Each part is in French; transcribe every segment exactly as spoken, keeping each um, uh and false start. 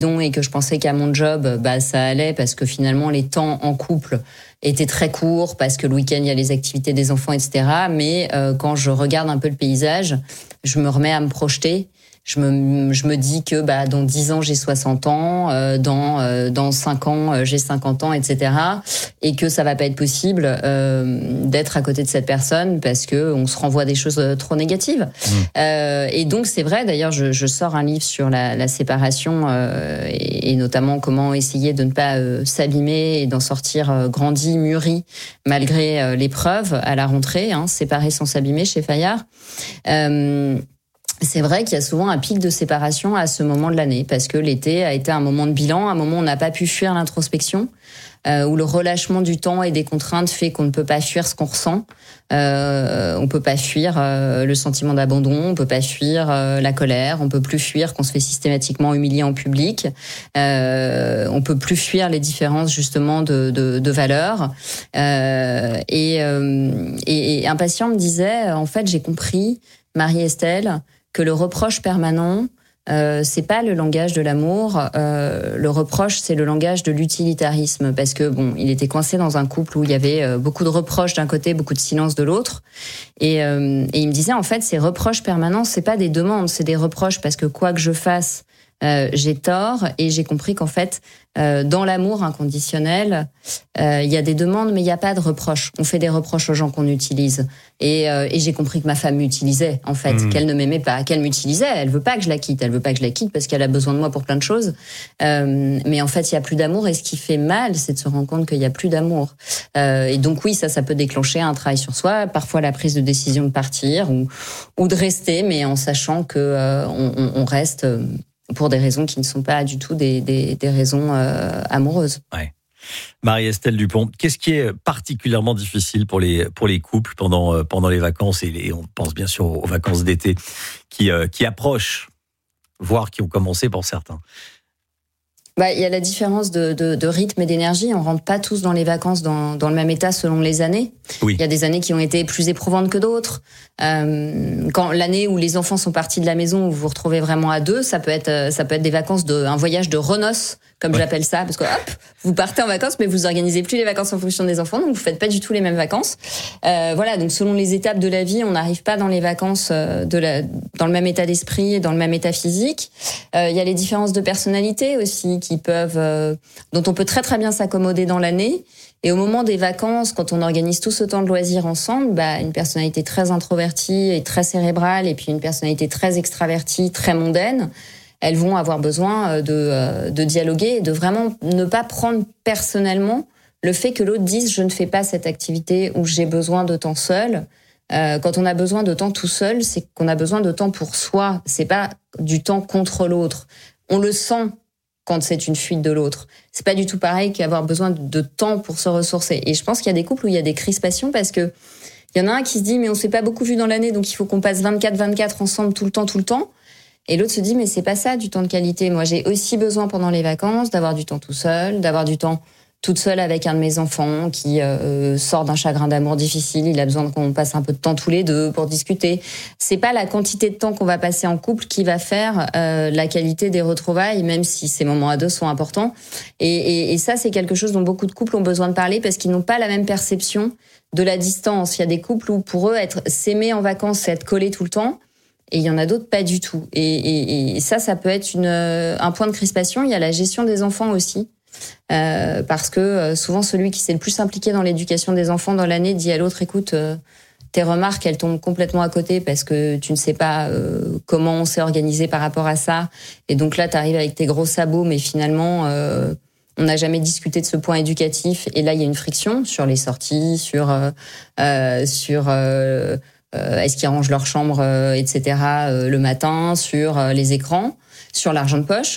et que je pensais qu'à mon job, bah, ça allait parce que finalement, les temps en couple étaient très courts parce que le week-end, il y a les activités des enfants, et cetera. Mais euh, quand je regarde un peu le paysage, je me remets à me projeter. Je me, je me dis que bah, dans dix ans, j'ai soixante ans, euh, dans, euh, dans cinq ans, euh, j'ai cinquante ans, et cetera. Et que ça va pas être possible euh, d'être à côté de cette personne parce que on se renvoie des choses trop négatives. Mmh. Euh, et donc, c'est vrai, d'ailleurs, je, je sors un livre sur la, la séparation euh, et, et notamment comment essayer de ne pas euh, s'abîmer et d'en sortir euh, grandi, mûri, malgré euh, l'épreuve à la rentrée, hein, séparer sans s'abîmer chez Fayard. Euh, C'est vrai qu'il y a souvent un pic de séparation à ce moment de l'année, parce que l'été a été un moment de bilan, un moment où on n'a pas pu fuir l'introspection, euh, où le relâchement du temps et des contraintes fait qu'on ne peut pas fuir ce qu'on ressent. Euh, on peut pas fuir euh, le sentiment d'abandon, on peut pas fuir euh, la colère, on peut plus fuir qu'on se fait systématiquement humilier en public, euh, on peut plus fuir les différences justement de, de, de valeurs. Euh, et, euh, et, et un patient me disait, en fait, j'ai compris, Marie-Estelle, que le reproche permanent, euh, c'est pas le langage de l'amour. Euh, le reproche, c'est le langage de l'utilitarisme, parce que bon, il était coincé dans un couple où il y avait euh, beaucoup de reproches d'un côté, beaucoup de silence de l'autre, et, euh, et il me disait en fait, ces reproches permanents, c'est pas des demandes, c'est des reproches parce que quoi que je fasse, euh, j'ai tort, et j'ai compris qu'en fait, euh, dans l'amour inconditionnel, euh, il y a des demandes, mais il n'y a pas de reproches. On fait des reproches aux gens qu'on utilise. Et, euh, et j'ai compris que ma femme m'utilisait, en fait, mmh. qu'elle ne m'aimait pas, qu'elle m'utilisait. Elle veut pas que je la quitte. Elle veut pas que je la quitte parce qu'elle a besoin de moi pour plein de choses. Euh, mais en fait, il y a plus d'amour. Et ce qui fait mal, c'est de se rendre compte qu'il y a plus d'amour. Euh, et donc oui, ça, ça peut déclencher un travail sur soi. Parfois, la prise de décision de partir ou ou de rester, mais en sachant que euh, on, on reste pour des raisons qui ne sont pas du tout des des, des raisons euh, amoureuses. Ouais. Marie-Estelle Dupont, qu'est-ce qui est particulièrement difficile pour les pour les couples pendant pendant les vacances, et les, on pense bien sûr aux vacances d'été qui euh, qui approchent, voire qui ont commencé pour certains? Bah, il y a la différence de, de, de rythme et d'énergie. On rentre pas tous dans les vacances dans, dans le même état selon les années. Oui. Il y a des années qui ont été plus éprouvantes que d'autres. Euh, quand l'année où les enfants sont partis de la maison, où vous vous retrouvez vraiment à deux, ça peut être ça peut être des vacances de un voyage de renoces, comme ouais. j'appelle ça, parce que hop, vous partez en vacances, mais vous organisez plus les vacances en fonction des enfants, donc vous faites pas du tout les mêmes vacances. Euh, voilà, donc selon les étapes de la vie, on n'arrive pas dans les vacances de la dans le même état d'esprit et dans le même état physique. Euh, il y a les différences de personnalité aussi qui peuvent, euh, dont on peut très très bien s'accommoder dans l'année. Et au moment des vacances, quand on organise tout ce temps de loisirs ensemble, bah, une personnalité très introvertie et très cérébrale, et puis une personnalité très extravertie, très mondaine, elles vont avoir besoin de, de dialoguer et de vraiment ne pas prendre personnellement le fait que l'autre dise « je ne fais pas cette activité » ou « j'ai besoin de temps seul ». Euh, quand on a besoin de temps tout seul, c'est qu'on a besoin de temps pour soi. C'est pas du temps contre l'autre. On le sent quand c'est une fuite de l'autre. C'est pas du tout pareil qu'avoir besoin de temps pour se ressourcer. Et je pense qu'il y a des couples où il y a des crispations parce que il y en a un qui se dit mais on s'est pas beaucoup vu dans l'année, donc il faut qu'on passe vingt-quatre vingt-quatre ensemble tout le temps, tout le temps. Et l'autre se dit mais c'est pas ça du temps de qualité. Moi j'ai aussi besoin pendant les vacances d'avoir du temps tout seul, d'avoir du temps toute seule avec un de mes enfants qui euh, sort d'un chagrin d'amour difficile. Il a besoin qu'on passe un peu de temps tous les deux pour discuter. C'est pas la quantité de temps qu'on va passer en couple qui va faire euh, la qualité des retrouvailles, même si ces moments à deux sont importants. Et, et, et ça, c'est quelque chose dont beaucoup de couples ont besoin de parler parce qu'ils n'ont pas la même perception de la distance. Il y a des couples où pour eux, être s'aimer en vacances, c'est être collé tout le temps. Et il y en a d'autres pas du tout. Et, et, et ça, ça peut être une, un point de crispation. Il y a la gestion des enfants aussi. Euh, parce que euh, souvent celui qui s'est le plus impliqué dans l'éducation des enfants dans l'année dit à l'autre écoute euh, tes remarques elles tombent complètement à côté parce que tu ne sais pas euh, comment on s'est organisé par rapport à ça, et donc là t'arrives avec tes gros sabots mais finalement euh, on n'a jamais discuté de ce point éducatif, et là il y a une friction sur les sorties, sur euh, euh, sur euh, euh, est-ce qu'ils rangent leur chambre euh, et cetera euh, le matin, sur euh, les écrans, sur l'argent de poche.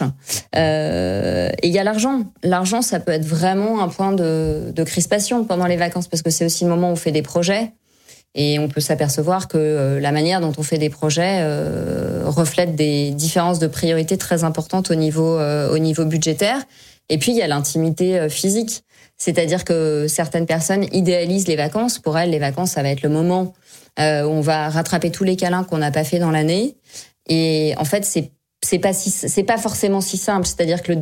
Euh, et il y a l'argent. L'argent, ça peut être vraiment un point de, de crispation pendant les vacances parce que c'est aussi le moment où on fait des projets. Et on peut s'apercevoir que euh, la manière dont on fait des projets euh, reflète des différences de priorité très importantes au niveau, euh, au niveau budgétaire. Et puis, il y a l'intimité euh, physique. C'est-à-dire que certaines personnes idéalisent les vacances. Pour elles, les vacances, ça va être le moment euh, où on va rattraper tous les câlins qu'on n'a pas fait dans l'année. Et en fait, c'est c'est pas si, c'est pas forcément si simple. C'est-à-dire que le